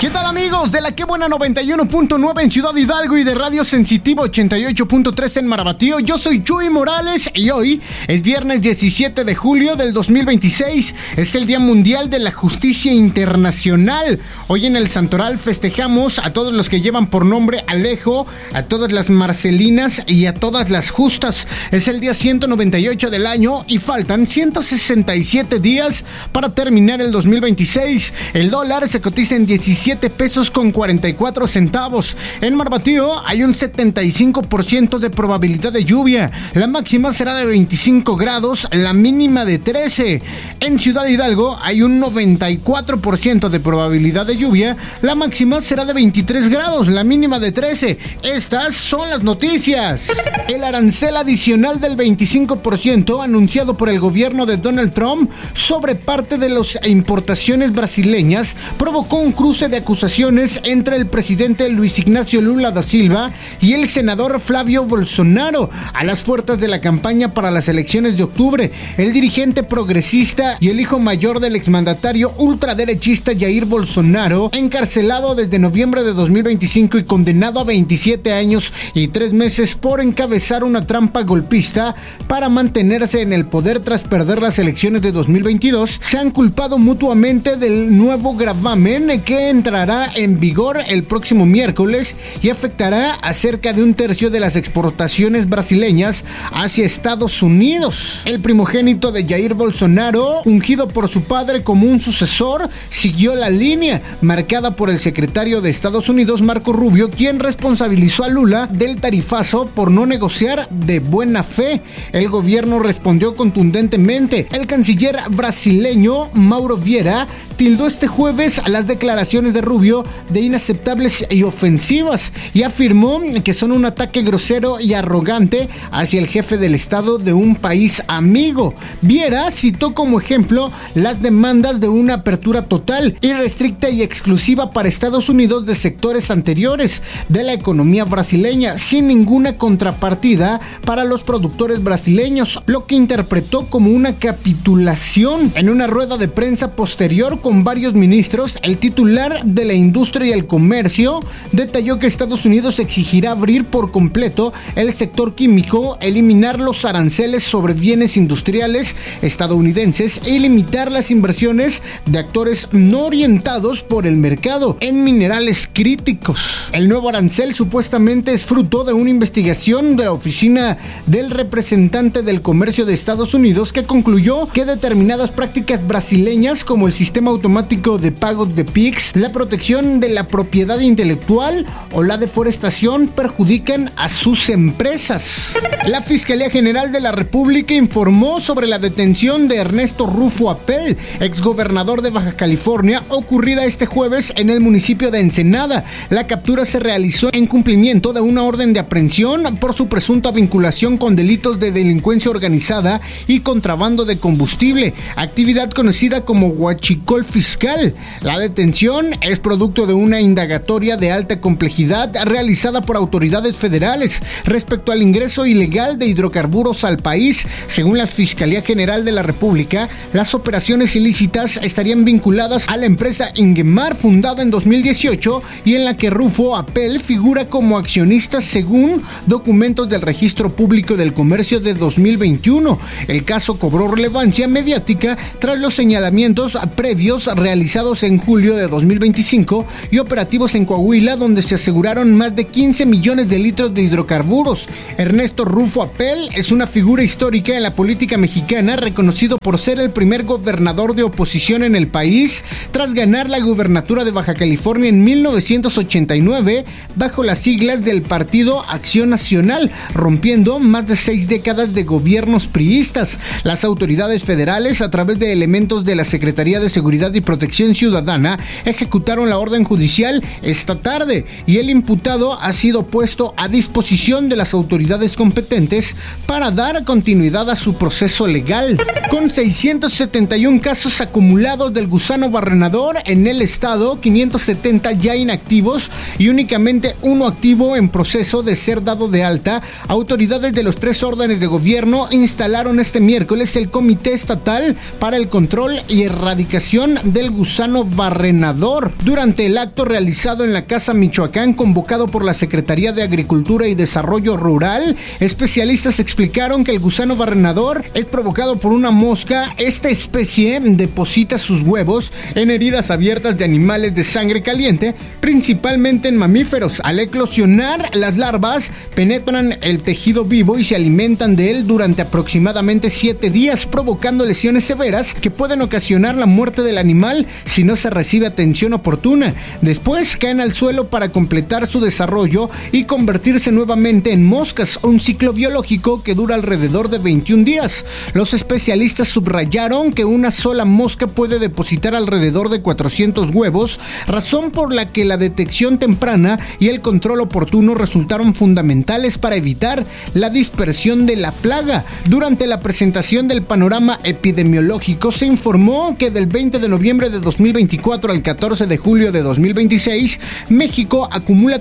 ¿Qué tal, amigos de la Qué Buena 91.9 en Ciudad Hidalgo y de Radio Sensitivo 88.3 en Marabatío? Yo soy Chuy Morales y hoy es viernes 17 de julio del 2026. Es el Día Mundial de la Justicia Internacional. Hoy en el Santoral festejamos a todos los que llevan por nombre Alejo, a todas las Marcelinas y a todas las Justas. Es el día 198 del año y faltan 167 días para terminar el 2026. El dólar se cotiza en 17 pesos con 44 centavos. En Marabatío hay un 75% de probabilidad de lluvia. La máxima será de 25 grados, la mínima de 13. En Ciudad Hidalgo hay un 94% de probabilidad de lluvia. La máxima será de 23 grados, la mínima de 13. Estas son las noticias. El arancel adicional del 25% anunciado por el gobierno de Donald Trump sobre parte de las importaciones brasileñas provocó un cruce de acusaciones entre el presidente Luis Ignacio Lula da Silva y el senador Flavio Bolsonaro a las puertas de la campaña para las elecciones de octubre. El dirigente progresista y el hijo mayor del exmandatario ultraderechista Jair Bolsonaro, encarcelado desde noviembre de 2025 y condenado a 27 años y 3 meses por encabezar una trampa golpista para mantenerse en el poder tras perder las elecciones de 2022, se han culpado mutuamente del nuevo gravamen que entrará en vigor el próximo miércoles y afectará a cerca de un tercio de las exportaciones brasileñas hacia Estados Unidos. El primogénito de Jair Bolsonaro, ungido por su padre como un sucesor, siguió la línea marcada por el secretario de Estados Unidos, Marco Rubio, quien responsabilizó a Lula del tarifazo por no negociar de buena fe. El gobierno respondió contundentemente. El canciller brasileño Mauro Vieira tildó este jueves a las declaraciones de Rubio de inaceptables y ofensivas y afirmó que son un ataque grosero y arrogante hacia el jefe del Estado de un país amigo. Vieira citó como ejemplo las demandas de una apertura total, irrestricta y exclusiva para Estados Unidos de sectores anteriores de la economía brasileña, sin ninguna contrapartida para los productores brasileños, lo que interpretó como una capitulación. En una rueda de prensa posterior con varios ministros, el titular de la Industria y el Comercio detalló que Estados Unidos exigirá abrir por completo el sector químico, eliminar los aranceles sobre bienes industriales estadounidenses y limitar las inversiones de actores no orientados por el mercado en minerales críticos. El nuevo arancel supuestamente es fruto de una investigación de la Oficina del Representante del Comercio de Estados Unidos que concluyó que determinadas prácticas brasileñas como el sistema automático de pagos de PIX, la protección de la propiedad intelectual o la deforestación perjudican a sus empresas. La Fiscalía General de la República informó sobre la detención de Ernesto Rufo Apel, exgobernador de Baja California, ocurrida este jueves en el municipio de Ensenada. La captura se realizó en cumplimiento de una orden de aprehensión por su presunta vinculación con delitos de delincuencia organizada y contrabando de combustible, actividad conocida como huachicol fiscal. La detención es producto de una indagatoria de alta complejidad realizada por autoridades federales respecto al ingreso ilegal de hidrocarburos al país. Según la Fiscalía General de la República, las operaciones ilícitas estarían vinculadas a la empresa Ingemar, fundada en 2018 y en la que Rufo Apel figura como accionista según documentos del Registro Público del Comercio de 2021. El caso cobró relevancia mediática tras los señalamientos previos realizados en julio de 2025 y operativos en Coahuila, donde se aseguraron más de 15 millones de litros de hidrocarburos. Ernesto Rufo Apel es una figura histórica en la política mexicana, reconocido por ser el primer gobernador de oposición en el país tras ganar la gubernatura de Baja California en 1989 bajo las siglas del Partido Acción Nacional, rompiendo más de 6 décadas de gobiernos priistas. Las autoridades federales, a través de elementos de la Secretaría de Seguridad y Protección Ciudadana, ejecutaron la orden judicial esta tarde y el imputado ha sido puesto a disposición de las autoridades competentes para dar continuidad a su proceso legal. Con 671 casos acumulados del gusano barrenador en el estado, 570 ya inactivos y únicamente uno activo en proceso de ser dado de alta, autoridades de los 3 órdenes de gobierno instalaron este miércoles el Comité Estatal para el Control y Erradicación detección del gusano barrenador. Durante el acto realizado en la Casa Michoacán, convocado por la Secretaría de Agricultura y Desarrollo Rural, especialistas explicaron que el gusano barrenador es provocado por una mosca. Esta especie deposita sus huevos en heridas abiertas de animales de sangre caliente, principalmente en mamíferos. Al eclosionar, las larvas penetran el tejido vivo y se alimentan de él durante aproximadamente 7 días, provocando lesiones severas que pueden ocasionar la muerte del animal si no se recibe atención oportuna. Después caen al suelo para completar su desarrollo y convertirse nuevamente en moscas, un ciclo biológico que dura alrededor de 21 días. Los especialistas subrayaron que una sola mosca puede depositar alrededor de 400 huevos, razón por la que la detección temprana y el control oportuno resultaron fundamentales para evitar la dispersión de la plaga. Durante la presentación del panorama epidemiológico se informó que del 20 de noviembre de 2024 al 14 de julio de 2026, México acumula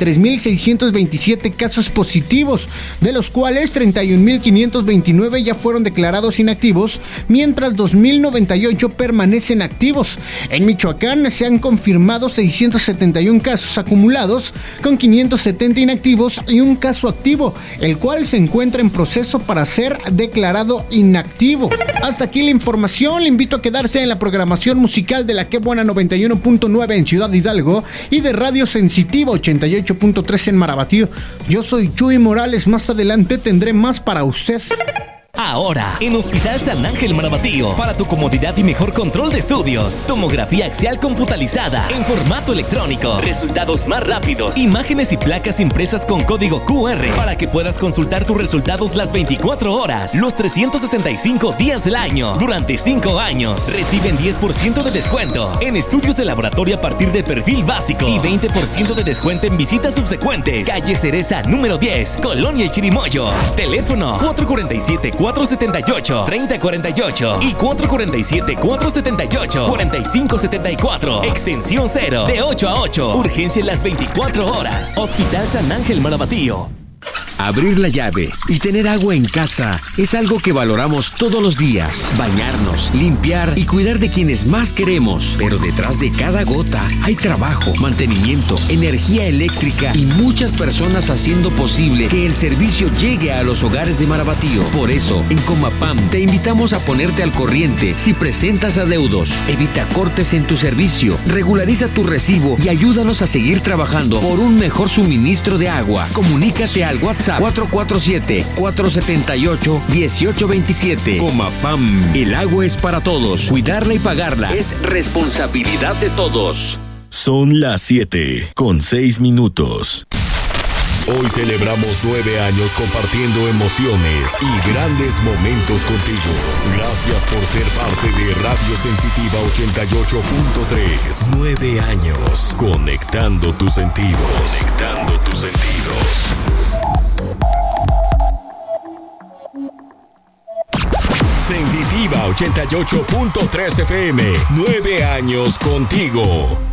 33.627 casos positivos, de los cuales 31.529 ya fueron declarados inactivos, mientras 2.098 permanecen activos. En Michoacán se han confirmado 671 casos acumulados, con 570 inactivos y un caso activo, el cual se encuentra en proceso para ser declarado inactivo. Hasta aquí la información. Le invito a quedarse en la programación musical de la Que Buena 91.9 en Ciudad Hidalgo y de Radio Sensitiva 88.3 en Marabatío. Yo soy Chuy Morales. Más adelante tendré más para usted. Ahora, en Hospital San Ángel Marabatío, para tu comodidad y mejor control de estudios, tomografía axial computalizada en formato electrónico, resultados más rápidos, imágenes y placas impresas con código QR para que puedas consultar tus resultados las 24 horas, los 365 días del año. Durante 5 años, reciben 10% de descuento en estudios de laboratorio a partir de perfil básico y 20% de descuento en visitas subsecuentes. Calle Cereza número 10, Colonia El Chirimoyo. Teléfono 447-478-3048 y 447-478-4574. Extensión 0, de 8 a 8. Urgencia en las 24 horas. Hospital San Ángel Marabatío. Abrir la llave y tener agua en casa es algo que valoramos todos los días. Bañarnos, limpiar y cuidar de quienes más queremos. Pero detrás de cada gota hay trabajo, mantenimiento, energía eléctrica y muchas personas haciendo posible que el servicio llegue a los hogares de Marabatío. Por eso, en Comapam te invitamos a ponerte al corriente si presentas adeudos. Evita cortes en tu servicio, regulariza tu recibo y ayúdanos a seguir trabajando por un mejor suministro de agua. Comunícate al WhatsApp 447-478-1827. Comapam, el agua es para todos. Cuidarla y pagarla es responsabilidad de todos. Son las 7:06. Hoy celebramos 9 años compartiendo emociones y grandes momentos contigo. Gracias por ser parte de Radio Sensitiva 88.3. 9 años conectando tus sentidos. Conectando tus sentidos. Sensitiva 88.3 FM. 9 años contigo.